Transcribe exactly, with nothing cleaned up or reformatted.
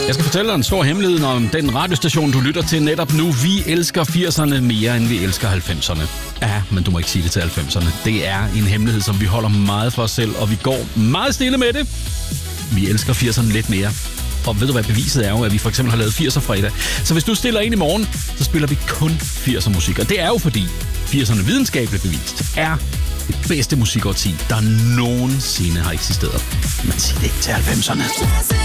Jeg skal fortælle dig en stor hemmelighed om den radiostation, du lytter til netop nu. Vi elsker firserne mere, end vi elsker halvfemserne. Ja, men du må ikke sige det til halvfemserne. Det er en hemmelighed, som vi holder meget for os selv, og vi går meget stille med det. Vi elsker firserne lidt mere. Og ved du hvad, beviset er jo, at vi for eksempel har lavet firser fredag. Så hvis du stiller ind i morgen, så spiller vi kun firser musik. Og det er jo fordi firserne videnskabeligt bevist er det bedste musikårti, der nogensinde har eksisteret. Men sig det ikke til halvfemserne.